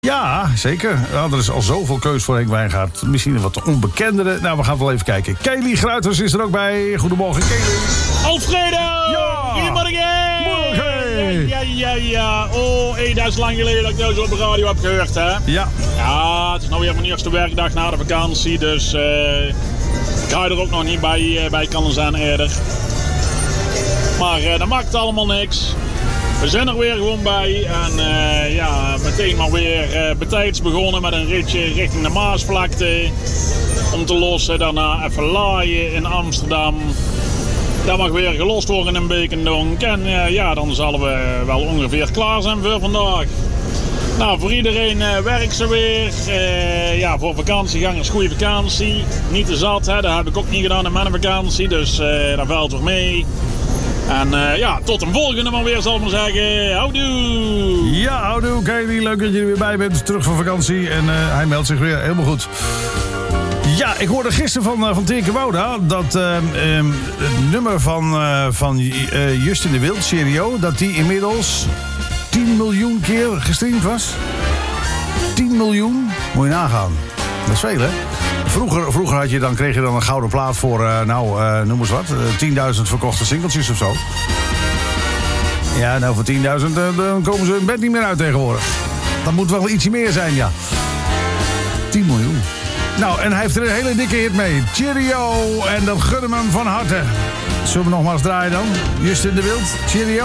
Ja, zeker. Er is al zoveel keus voor Henk Wijngaard. Misschien een wat onbekendere. Nou, we gaan wel even kijken. Kelly Gruiters is er ook bij. Goedemorgen, Kelly. Alfredo! Ja! Goedemorgen! Morgen! Ja. Oh, dat is lang geleden dat ik nou zo op de radio heb gehoord, hè? Ja. Ja, het is nou weer mijn eerste werkdag na de vakantie, dus ik ga er ook nog niet bij kunnen zijn eerder. Maar dat maakt allemaal niks. We zijn er weer gewoon bij en meteen maar weer betijds begonnen met een ritje richting de Maasvlakte. Om te lossen, daarna even laaien in Amsterdam. Dat mag weer gelost worden in Bekendonk. En dan zullen we wel ongeveer klaar zijn voor vandaag. Nou, voor iedereen werkt ze weer. Voor vakantiegangers goede vakantie. Niet te zat, hè? Dat heb ik ook niet gedaan in mijn vakantie. Dus dat valt toch mee. En tot een volgende maar weer, zal ik maar zeggen. Houdoe! Ja, houdoe, Kelly. Leuk dat je er weer bij bent. Terug van vakantie. En hij meldt zich weer. Helemaal goed. Ja, ik hoorde gisteren van Tineke Wouda dat het nummer van Justin de Wild, Cheerio, dat die inmiddels 10 miljoen keer gestreamd was. 10 miljoen? Moet je nagaan. Dat is veel, hè? Vroeger kreeg je dan een gouden plaat voor, noem eens wat, 10.000 verkochte singeltjes of zo. Ja, nou voor 10.000 dan komen ze hun bed niet meer uit tegenwoordig. Dat moet wel ietsje meer zijn, ja. 10 miljoen. Nou, en hij heeft er een hele dikke hit mee. Cheerio, en dat gunnen we hem van harte. Zullen we nog maar eens draaien dan? Justin de Wild, Cheerio.